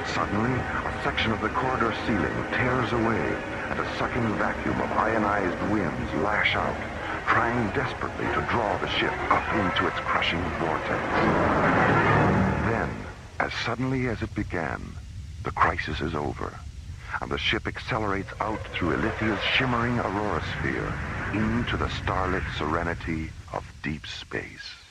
Suddenly, a section of the corridor ceiling tears away, and a sucking vacuum of ionized winds lash out, trying desperately to draw the ship up into its crushing vortex. Then, as suddenly as it began, the crisis is over, and the ship accelerates out through Ilithia's shimmering aurora sphere into the starlit serenity of deep space.